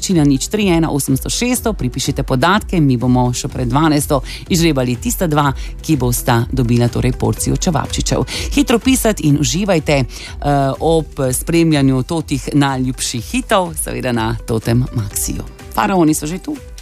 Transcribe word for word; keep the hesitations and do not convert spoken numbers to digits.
pošči na nič tri ena osemsto šeststo, pripišite podatke, mi bomo še pred dvanajsto izžrebali tista dva, ki bosta dobila torej porcijo čevapčičev. Hitro pisati in uživajte uh, ob spremljanju totih najljubših hitov, seveda na Totem Maxiju. Faraoni so že tu.